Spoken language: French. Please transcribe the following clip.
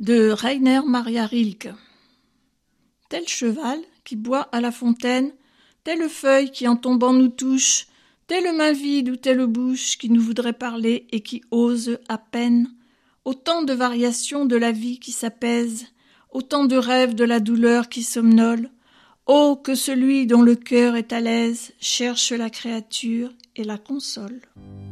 de Rainer Maria Rilke. Tel cheval qui boit à la fontaine, telle feuille qui en tombant nous touche, telle main vide ou telle bouche qui nous voudrait parler et qui ose à peine, autant de variations de la vie qui s'apaise, autant de rêves de la douleur qui somnole. Oh, que celui dont le cœur est à l'aise cherche la créature et la console.